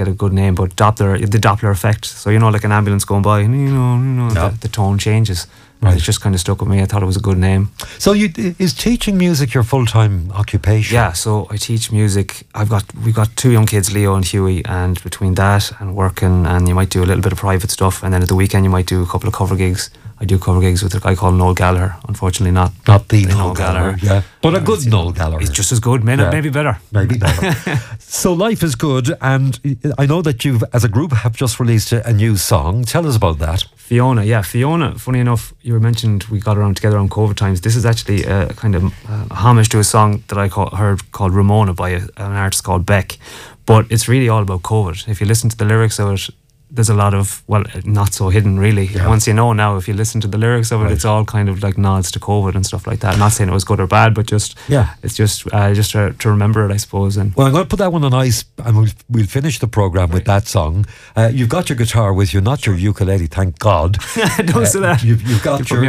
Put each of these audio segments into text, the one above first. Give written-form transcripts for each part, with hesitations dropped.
get a good name, but the Doppler effect. So like an ambulance going by, and the tone changes. Right. It just kind of stuck with me. I thought it was a good name. So is teaching music your full-time occupation? Yeah, so I teach music. We've got 2 young kids, Leo and Huey, and between that and working, and you might do a little bit of private stuff, and then at the weekend you might do a couple of cover gigs. I do cover gigs with a guy called Noel Gallagher. Unfortunately, not the Noel Gallagher, yeah, but a good Noel Gallagher. He's just as good, maybe better. Maybe better. So life is good, and I know that you, as a group, have just released a new song. Tell us about that. Fiona. Funny enough, you were mentioned we got around together on COVID times. This is actually a kind of homage to a song that I heard called Ramona by an artist called Beck. But it's really all about COVID. If you listen to the lyrics of it, there's a lot of, not so hidden really. Yeah. Once you know now, if you listen to the lyrics of it, it's all kind of like nods to COVID and stuff like that. I'm not saying it was good or bad, but it's just to remember it, I suppose. And well, I'm going to put that one on ice, and we'll finish the programme with that song. You've got your guitar with you, not your ukulele, thank God. Don't say that. You've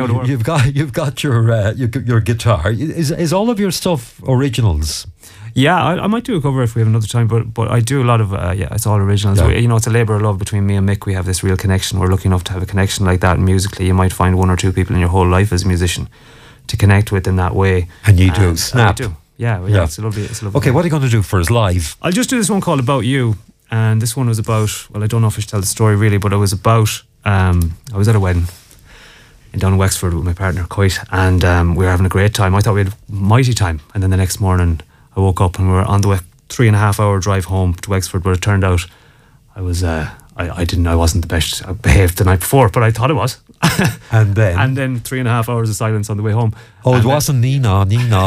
got your guitar. Is all of your stuff originals? Yeah, I might do a cover if we have another time, but I do a lot of, it's all originals. Yeah. It's a labour of love between me and Mick. We have this real connection. We're lucky enough to have a connection like that. And musically, you might find 1 or 2 people in your whole life as a musician to connect with in that way. And you do, snap. I do. Yeah, it's a lovely Okay, what are you going to do for us live? I'll just do this one called About You. And this one was about, I don't know if I should tell the story really, but it was about, I was at a wedding down in Wexford with my partner, Coit, and we were having a great time. I thought we had a mighty time. And then the next morning, I woke up and we were on the 3.5 hour drive home to Wexford, but it turned out I wasn't the best behaved the night before, but I thought it was. And then 3.5 hours of silence on the way home. Oh, it wasn't Nina.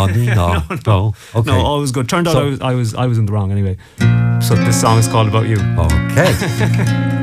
No. Okay. No, all was good. Turned out I was in the wrong anyway. So this song is called About You. Okay.